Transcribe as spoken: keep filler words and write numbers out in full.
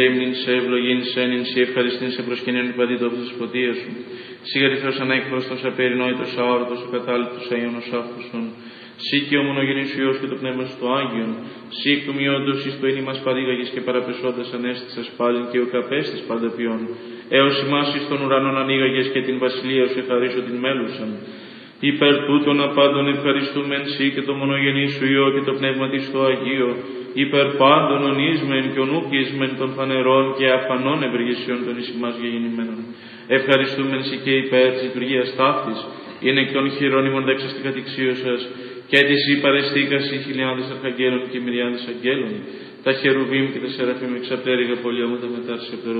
Έμνην σε ευλογήν σε ένιν σε ευχαριστήν σε προσκυνέν παντή το της φωτίας σου. Σιγαρηθός ανέκφραστος απερινόητος αόρτος ο κατάληπτος αΐωνος άφθοσον. Σύ και ο μονογενής σου Υιός και το Πνεύμα σου το Άγιον. Σύ εκ του μειόντος εις το ένι μας παρήγαγες και παραπεσόντας ανέστησας πάλιν και ο καπέστης πάντα ποιόν. Έως ημάς εις των ουρανών ανοίγαγες και την βασιλεία σου εχαρίσω την μέλουσαν. Υπέρ τούτων απάντων ευχαριστούμεν σύ και το μονογενή σου Υιό και το Πνεύμα της το Αγίο, υπέρ πάντων ονείσμεν και ονούκισμεν των φανερών και αφανών ευεργεσιών των εις ημάς γεννημένων. Ευχαριστούμεν σύ και υπέρ της λειτουργίας ταύτης, ειν εκ των χειρόνιμων δέξας την κατηξίω σας, και της ει παρεστήκας οι χιλιάδες αρχαγγέλων και μυριάδες αγγέλων, τα χερουβίμ και τα σεραφείμ εξαπτέρυγα πολιώματα μετάρσια